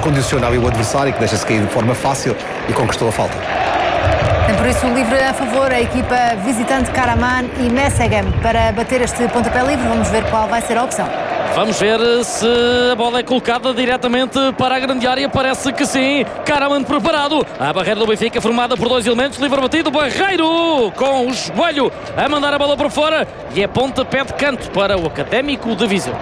descondiciona ali o adversário, que deixa-se cair de forma fácil e conquistou a falta. Tem por isso o livre a favor a equipa visitante Karaman e Messegem para bater este pontapé livre. Vamos ver qual vai ser a opção. Vamos ver se a bola é colocada diretamente para a grande área. Parece que sim. Karaman preparado. A barreira do Benfica formada por dois elementos. Livre batido. Barreiro com o joelho a mandar a bola para fora. E é pontapé de canto para o Académico de Viseu.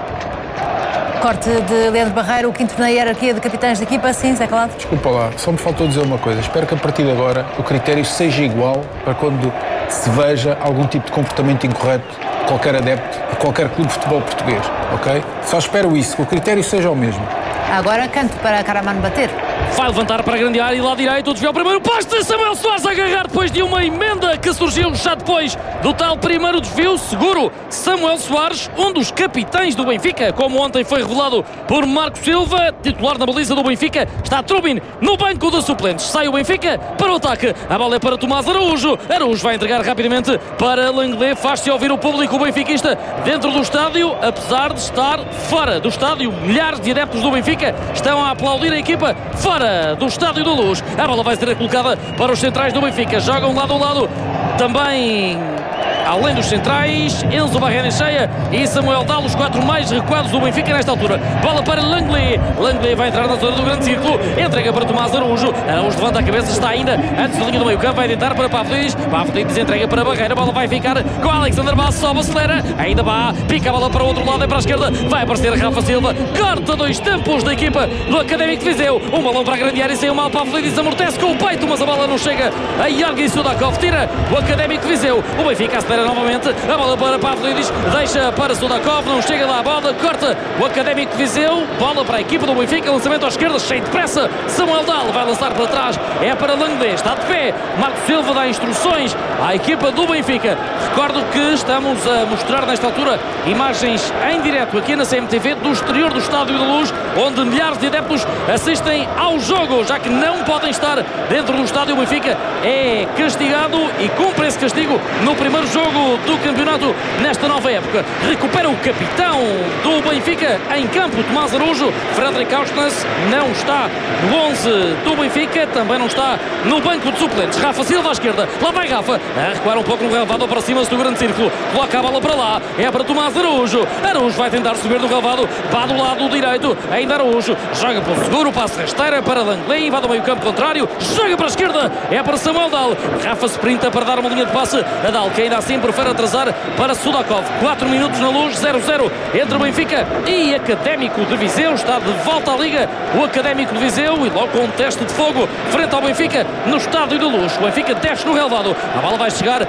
Corte de Leandro Barreiro, o quinto na hierarquia de capitães de equipa. Sim, Zé Calado. Desculpa lá, só me faltou dizer uma coisa. Espero que a partir de agora o critério seja igual para quando se veja algum tipo de comportamento incorreto de qualquer adepto, de qualquer clube de futebol português, ok? Só espero isso, que o critério seja o mesmo. Agora canto para Karaman bater. Vai levantar para a grande área e lá direito, desviou o primeiro poste. Samuel Soares a agarrar depois de uma emenda que surgiu já depois do tal primeiro desvio. Seguro, Samuel Soares, um dos capitães do Benfica, como ontem foi revelado por Marco Silva, titular na baliza do Benfica. Está Trubin no banco de suplentes. Sai o Benfica para o ataque. A bola é para Tomás Araújo. Araújo vai entregar rapidamente para Langley. Faz-se ouvir o público benfiquista dentro do estádio, apesar de estar fora do estádio. Milhares de adeptos do Benfica estão a aplaudir a equipa fora do Estádio da Luz. A bola vai ser colocada para os centrais do Benfica. Jogam lado a lado também, além dos centrais, Enzo Barrenechea e Samuel Dal, os quatro mais recuados do Benfica nesta altura. Bola para Langley. Langley vai entrar na zona do grande círculo. Entrega para Tomás Araújo. Araújo levanta a cabeça, está ainda antes da linha do meio campo. Vai tentar para Pavlidis. Pavlidis entrega para Barreira. A bola vai ficar com Alexander Bass. Sobe, acelera. Ainda vá. Pica a bola para o outro lado, é para a esquerda. Vai aparecer Rafa Silva. Corta dois tempos da equipa do Académico de Viseu. Um balão para a grande área e saiu mal. Pavlidis amortece com o peito, mas a bola não chega a Georgi Sudakov. Tira o Académico de Viseu. O Benfica acelera novamente. A bola para Pavlidis. Deixa para Sudakov. Não chega lá a bola. Corta o Académico de Viseu. Bola para a equipa do Benfica. Lançamento à esquerda, cheio de pressa. Samuel Dal vai lançar para trás. É para Langley. Está de pé. Marco Silva dá instruções à equipa do Benfica. Recordo que estamos a mostrar nesta altura imagens em direto aqui na CMTV do exterior do Estádio da Luz, onde milhares de adeptos assistem ao jogo, já que não podem estar dentro do estádio. O Benfica é castigado e cumpre esse castigo no primeiro jogo do campeonato nesta nova época. Recupera o capitão do Benfica em campo, Tomás Araújo. Frederic Auschwitz não está no 11 do Benfica, também não está no banco de suplentes. Rafa Silva à esquerda, lá vai Rafa, a recuar um pouco no relvado para cima do grande círculo, coloca a bola para lá, é para Tomás Araújo. Araújo vai tentar subir no relvado, vá do lado direito, ainda Araújo, joga pelo seguro, passa rasteira para Langley, vai do meio campo contrário, joga para a esquerda, é para Samuel Dal. Rafa sprinta para dar uma linha de passe a Dal, que ainda assim prefere atrasar para Sudakov. 4 minutos na Luz, 0-0 entre o Benfica e Académico de Viseu. Está de volta à Liga o Académico de Viseu e logo com um teste de fogo frente ao Benfica no Estádio da Luz. O Benfica desce no relvado, a bola vai chegar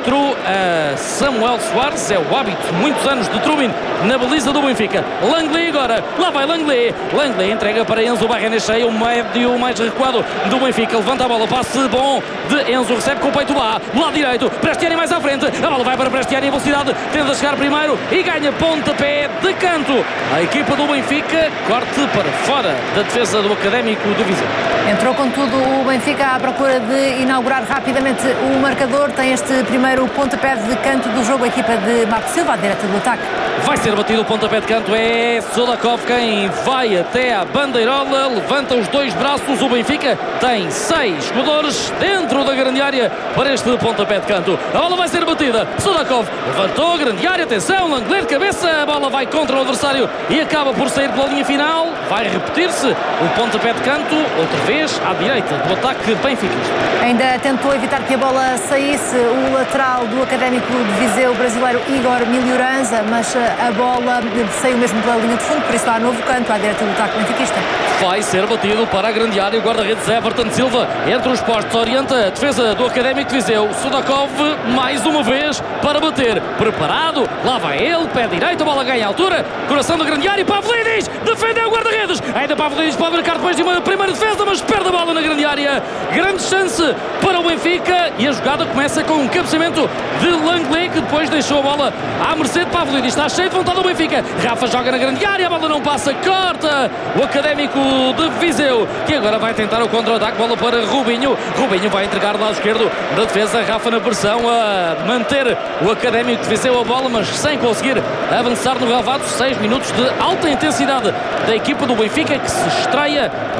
a Samuel Soares, é o hábito, muitos anos de Trubin na baliza do Benfica. Langley agora, lá vai Langley. Langley entrega para Enzo Barrenechea, o médio mais recuado do Benfica. Levanta a bola, passe bom de Enzo, recebe com o peito lá, lado direito, Prestiani mais à frente, a bola vai para Prestiani em velocidade, tenta chegar primeiro e ganha pontapé de canto. A equipa do Benfica, corte para fora da defesa do Académico de Viseu. Entrou com tudo o Benfica à procura de inaugurar rapidamente o marcador. Tem este primeiro pontapé de canto do jogo, a equipa de Marco Silva, à direita do ataque. Vai ser batido o pontapé de canto, é Sudakov quem vai até à bandeirola, levanta os dois braços. O Benfica tem 6 jogadores dentro da grande área para este pontapé de canto. A bola vai ser batida, Sudakov levantou, grande área, atenção, Langley de cabeça, a bola vai contra o adversário e acaba por sair pela linha final. Vai repetir-se o pontapé de canto, outra vez à direita do ataque benfiquista. Ainda tentou evitar que a bola saísse o lateral do Académico de Viseu, o brasileiro Igor Milhoranza, mas a bola saiu mesmo pela linha de fundo, por isso há novo canto à direita do ataque benfiquista. Vai ser batido para a grande área, o guarda-redes Everton Silva entre os postos, orienta a defesa do Académico de Viseu. Sudakov mais uma vez para bater, preparado, lá vai ele, pé direito, a bola ganha altura, coração da grande área, Pavlidis defendeu o guarda-redes, ainda Pavlidis pode marcar depois de uma primeira defesa, mas perde a bola na grande área. Grande chance para o Benfica e a jogada começa com um cabeceamento de Langley, que depois deixou a bola à mercê de Pavlidis. Está cheio de vontade o Benfica, Rafa joga na grande área, a bola não passa, corta o Académico de Viseu, que agora vai tentar o contra-ataque, bola para Rubinho. Rubinho vai entregar do lado esquerdo da defesa, Rafa na pressão a manter o Académico de Viseu a bola, mas sem conseguir avançar no relvado. 6 minutos de alta intensidade da equipa do Benfica, que se estreia